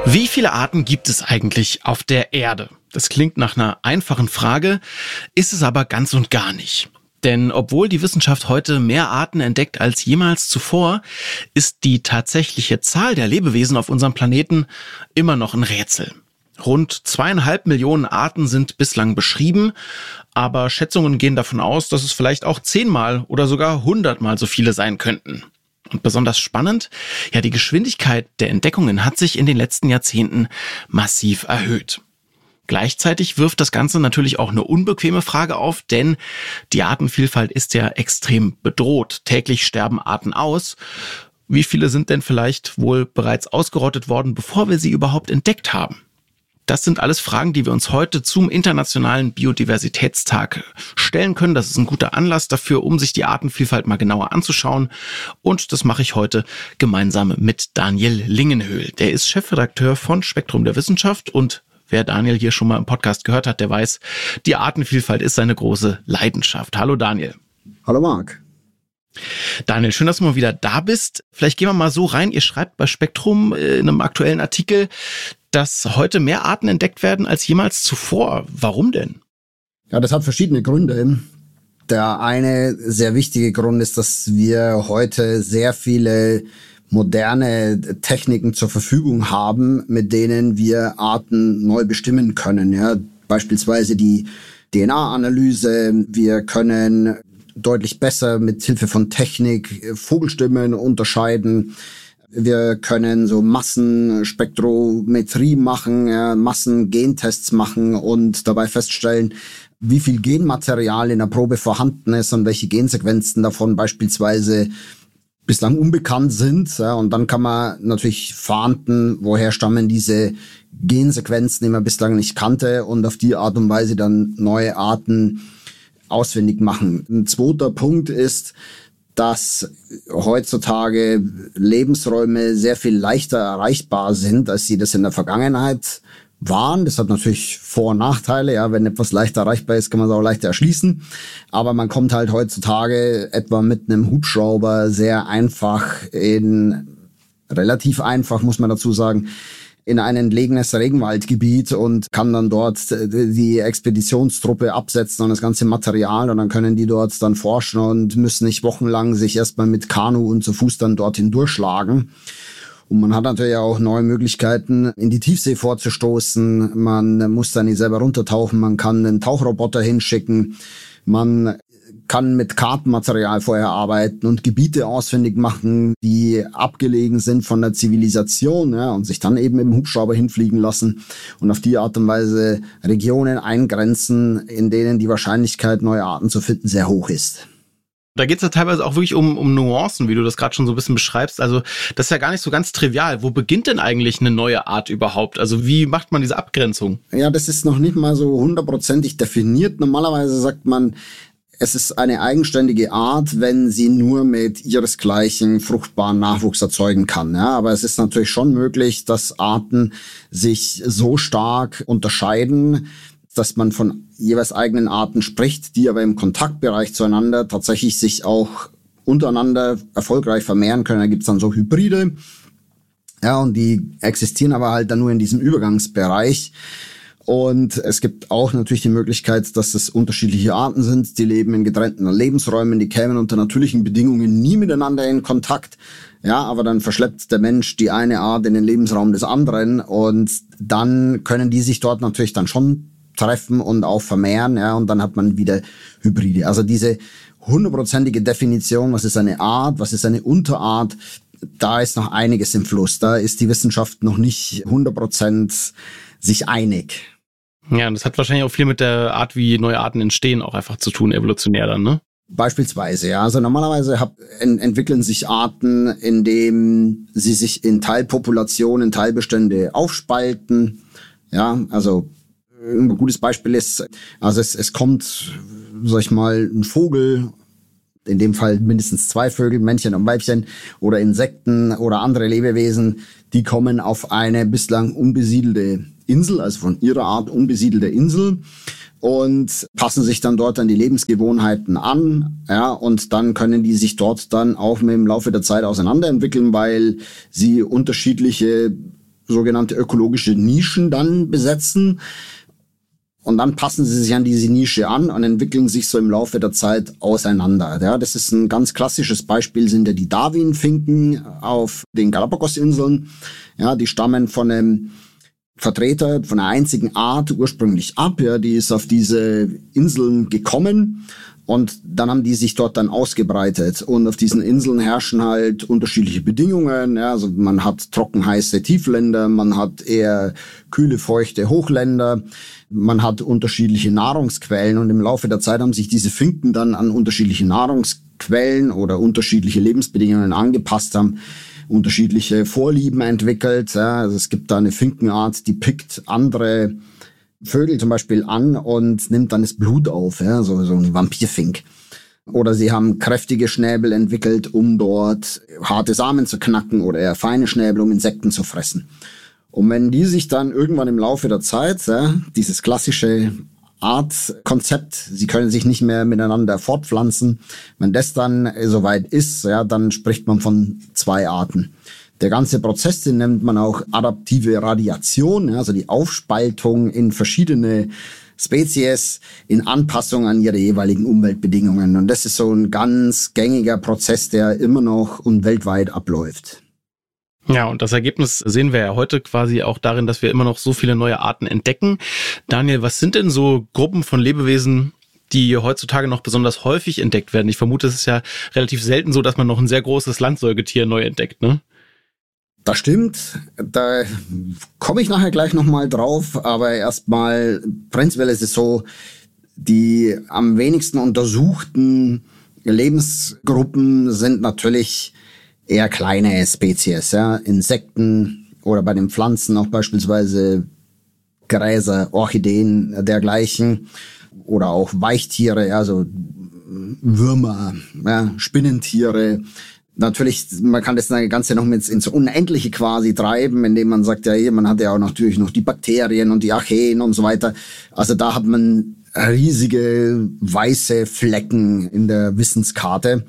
Wie viele Arten gibt es eigentlich auf der Erde? Das klingt nach einer einfachen Frage, ist es aber ganz und gar nicht. Denn obwohl die Wissenschaft heute mehr Arten entdeckt als jemals zuvor, ist die tatsächliche Zahl der Lebewesen auf unserem Planeten immer noch ein Rätsel. Rund 2,5 Millionen Arten sind bislang beschrieben, aber Schätzungen gehen davon aus, dass es vielleicht auch 10-mal oder sogar 100-mal so viele sein könnten. Und besonders spannend, ja, die Geschwindigkeit der Entdeckungen hat sich in den letzten Jahrzehnten massiv erhöht. Gleichzeitig wirft das Ganze natürlich auch eine unbequeme Frage auf, denn die Artenvielfalt ist ja extrem bedroht. Täglich sterben Arten aus. Wie viele sind denn vielleicht wohl bereits ausgerottet worden, bevor wir sie überhaupt entdeckt haben? Das sind alles Fragen, die wir uns heute zum Internationalen Biodiversitätstag stellen können. Das ist ein guter Anlass dafür, um sich die Artenvielfalt mal genauer anzuschauen. Und das mache ich heute gemeinsam mit Daniel Lingenhöhl. Der ist Chefredakteur von Spektrum der Wissenschaft und wer Daniel hier schon mal im Podcast gehört hat, der weiß, die Artenvielfalt ist seine große Leidenschaft. Hallo Daniel. Hallo Marc. Daniel, schön, dass du mal wieder da bist. Vielleicht gehen wir mal so rein. Ihr schreibt bei Spektrum in einem aktuellen Artikel, dass heute mehr Arten entdeckt werden als jemals zuvor. Warum denn? Ja, das hat verschiedene Gründe. Der eine sehr wichtige Grund ist, dass wir heute sehr viele moderne Techniken zur Verfügung haben, mit denen wir Arten neu bestimmen können. Ja, beispielsweise die DNA-Analyse. Wir können deutlich besser mit Hilfe von Technik Vogelstimmen unterscheiden. Wir können so Massenspektrometrie machen, ja, Massengentests machen und dabei feststellen, wie viel Genmaterial in der Probe vorhanden ist und welche Gensequenzen davon beispielsweise bislang unbekannt sind. Ja, und dann kann man natürlich fahnden, woher stammen diese Gensequenzen, die man bislang nicht kannte, und auf die Art und Weise dann neue Arten ausfindig machen. Ein zweiter Punkt ist, dass heutzutage Lebensräume sehr viel leichter erreichbar sind, als sie das in der Vergangenheit waren. Das hat natürlich Vor- und Nachteile. Ja, wenn etwas leichter erreichbar ist, kann man es auch leichter erschließen. Aber man kommt halt heutzutage etwa mit einem Hubschrauber sehr einfach relativ einfach, muss man dazu sagen, in ein entlegenes Regenwaldgebiet und kann dann dort die Expeditionstruppe absetzen und das ganze Material, und dann können die dort dann forschen und müssen nicht wochenlang sich erstmal mit Kanu und zu Fuß dann dorthin durchschlagen. Und man hat natürlich auch neue Möglichkeiten, in die Tiefsee vorzustoßen. Man muss da nicht selber runtertauchen, man kann einen Tauchroboter hinschicken, man kann mit Kartenmaterial vorher arbeiten und Gebiete ausfindig machen, die abgelegen sind von der Zivilisation, ja, und sich dann eben im Hubschrauber hinfliegen lassen und auf die Art und Weise Regionen eingrenzen, in denen die Wahrscheinlichkeit, neue Arten zu finden, sehr hoch ist. Da geht es ja teilweise auch wirklich um Nuancen, wie du das gerade schon so ein bisschen beschreibst. Also das ist ja gar nicht so ganz trivial. Wo beginnt denn eigentlich eine neue Art überhaupt? Also wie macht man diese Abgrenzung? Ja, das ist noch nicht mal so 100% definiert. Normalerweise sagt man, es ist eine eigenständige Art, wenn sie nur mit ihresgleichen fruchtbaren Nachwuchs erzeugen kann. Ja, aber es ist natürlich schon möglich, dass Arten sich so stark unterscheiden, dass man von jeweils eigenen Arten spricht, die aber im Kontaktbereich zueinander tatsächlich sich auch untereinander erfolgreich vermehren können. Da gibt's dann so Hybride, ja, und die existieren aber halt dann nur in diesem Übergangsbereich. Und es gibt auch natürlich die Möglichkeit, dass es unterschiedliche Arten sind, die leben in getrennten Lebensräumen, die kämen unter natürlichen Bedingungen nie miteinander in Kontakt. Ja, aber dann verschleppt der Mensch die eine Art in den Lebensraum des anderen und dann können die sich dort natürlich dann schon treffen und auch vermehren, ja, und dann hat man wieder Hybride. Also diese 100%ige Definition, was ist eine Art, was ist eine Unterart, da ist noch einiges im Fluss. Da ist die Wissenschaft noch nicht 100% sich einig. Ja, und das hat wahrscheinlich auch viel mit der Art, wie neue Arten entstehen, auch einfach zu tun, evolutionär dann, ne? Beispielsweise, ja. Also normalerweise entwickeln sich Arten, indem sie sich in Teilpopulationen, Teilbestände aufspalten. Ja, also ein gutes Beispiel ist, also es kommt, sag ich mal, ein Vogel, in dem Fall mindestens 2 Vögel, Männchen und Weibchen, oder Insekten oder andere Lebewesen, die kommen auf eine bislang unbesiedelte Insel, also von ihrer Art unbesiedelte Insel, und passen sich dann dort an die Lebensgewohnheiten an, ja, und dann können die sich dort dann auch mit dem Laufe der Zeit auseinanderentwickeln, weil sie unterschiedliche sogenannte ökologische Nischen dann besetzen. Und dann passen sie sich an diese Nische an und entwickeln sich so im Laufe der Zeit auseinander. Ja, das ist ein ganz klassisches Beispiel, sind ja die Darwin-Finken auf den Galapagos-Inseln. Ja, die stammen von einem Vertreter von einer einzigen Art ursprünglich ab. Ja, die ist auf diese Inseln gekommen. Und dann haben die sich dort dann ausgebreitet. Und auf diesen Inseln herrschen halt unterschiedliche Bedingungen. Ja, also man hat trockenheiße Tiefländer, man hat eher kühle, feuchte Hochländer. Man hat unterschiedliche Nahrungsquellen. Und im Laufe der Zeit haben sich diese Finken dann an unterschiedliche Nahrungsquellen oder unterschiedliche Lebensbedingungen angepasst, haben unterschiedliche Vorlieben entwickelt. Ja, also es gibt da eine Finkenart, die pickt andere Vögel zum Beispiel an und nimmt dann das Blut auf, ja, so ein Vampirfink. Oder sie haben kräftige Schnäbel entwickelt, um dort harte Samen zu knacken oder eher feine Schnäbel, um Insekten zu fressen. Und wenn die sich dann irgendwann im Laufe der Zeit, ja, dieses klassische Artkonzept, sie können sich nicht mehr miteinander fortpflanzen, wenn das dann soweit ist, ja, dann spricht man von 2 Arten. Der ganze Prozess, den nennt man auch adaptive Radiation, also die Aufspaltung in verschiedene Spezies in Anpassung an ihre jeweiligen Umweltbedingungen. Und das ist so ein ganz gängiger Prozess, der immer noch und weltweit abläuft. Ja, und das Ergebnis sehen wir ja heute quasi auch darin, dass wir immer noch so viele neue Arten entdecken. Daniel, was sind denn so Gruppen von Lebewesen, die heutzutage noch besonders häufig entdeckt werden? Ich vermute, es ist ja relativ selten so, dass man noch ein sehr großes Landsäugetier neu entdeckt, ne? Das stimmt, da komme ich nachher gleich nochmal drauf, aber erstmal, prinzipiell ist es so, die am wenigsten untersuchten Lebensgruppen sind natürlich eher kleine Spezies, ja, Insekten oder bei den Pflanzen auch beispielsweise Gräser, Orchideen, dergleichen oder auch Weichtiere, also Würmer, ja, Spinnentiere. Natürlich, man kann das Ganze noch ins Unendliche quasi treiben, indem man sagt, ja, hier, man hat ja auch natürlich noch die Bakterien und die Archeen und so weiter. Also da hat man riesige weiße Flecken in der Wissenskarte.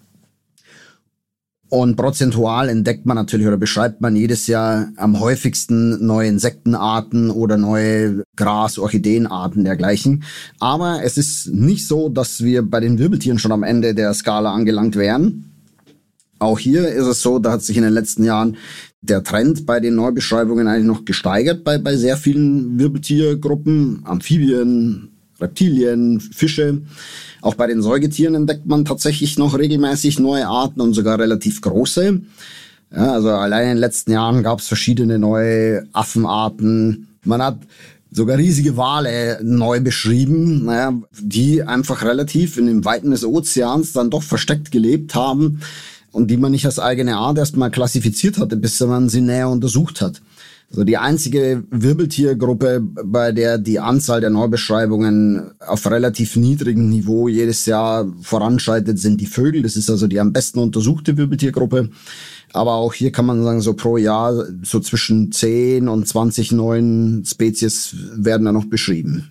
Und prozentual entdeckt man natürlich oder beschreibt man jedes Jahr am häufigsten neue Insektenarten oder neue Gras-, Orchideenarten dergleichen. Aber es ist nicht so, dass wir bei den Wirbeltieren schon am Ende der Skala angelangt wären. Auch hier ist es so, da hat sich in den letzten Jahren der Trend bei den Neubeschreibungen eigentlich noch gesteigert bei sehr vielen Wirbeltiergruppen, Amphibien, Reptilien, Fische. Auch bei den Säugetieren entdeckt man tatsächlich noch regelmäßig neue Arten und sogar relativ große. Ja, also allein in den letzten Jahren gab es verschiedene neue Affenarten. Man hat sogar riesige Wale neu beschrieben, die einfach relativ in den Weiten des Ozeans dann doch versteckt gelebt haben und die man nicht als eigene Art erstmal klassifiziert hatte, bis man sie näher untersucht hat. Also die einzige Wirbeltiergruppe, bei der die Anzahl der Neubeschreibungen auf relativ niedrigem Niveau jedes Jahr voranschreitet, sind die Vögel. Das ist also die am besten untersuchte Wirbeltiergruppe. Aber auch hier kann man sagen, so pro Jahr so zwischen 10 und 20 neuen Spezies werden da noch beschrieben.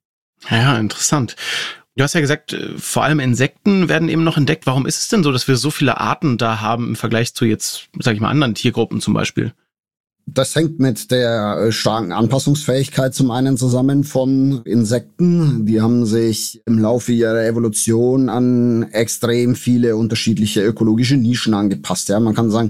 Ja, interessant. Du hast ja gesagt, vor allem Insekten werden eben noch entdeckt. Warum ist es denn so, dass wir so viele Arten da haben im Vergleich zu jetzt, sag ich mal, anderen Tiergruppen zum Beispiel? Das hängt mit der starken Anpassungsfähigkeit zum einen zusammen von Insekten. Die haben sich im Laufe ihrer Evolution an extrem viele unterschiedliche ökologische Nischen angepasst. Ja, man kann sagen,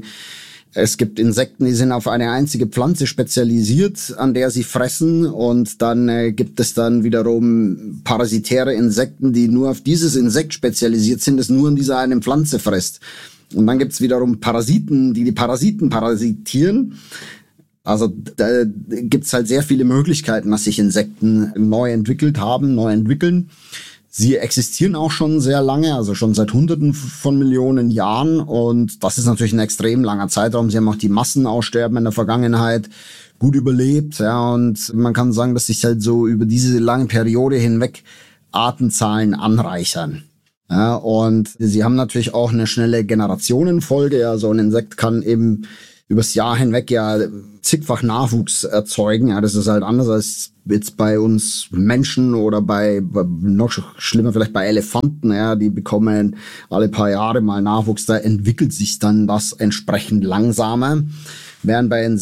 es gibt Insekten, die sind auf eine einzige Pflanze spezialisiert, an der sie fressen. Und dann gibt es dann wiederum parasitäre Insekten, die nur auf dieses Insekt spezialisiert sind, das nur an dieser einen Pflanze frisst. Und dann gibt es wiederum Parasiten, die Parasiten parasitieren. Also da gibt's halt sehr viele Möglichkeiten, dass sich Insekten neu entwickeln. Sie existieren auch schon sehr lange, also schon seit Hunderten von Millionen Jahren. Und das ist natürlich ein extrem langer Zeitraum. Sie haben auch die Massenaussterben in der Vergangenheit gut überlebt. Ja, und man kann sagen, dass sich halt so über diese lange Periode hinweg Artenzahlen anreichern. Ja, und sie haben natürlich auch eine schnelle Generationenfolge. Ja, so ein Insekt kann eben übers Jahr hinweg ja zigfach Nachwuchs erzeugen. Ja, das ist halt anders als jetzt bei uns Menschen oder bei noch schlimmer vielleicht bei Elefanten. Ja, die bekommen alle paar Jahre mal Nachwuchs. Da entwickelt sich dann das entsprechend langsamer. Während bei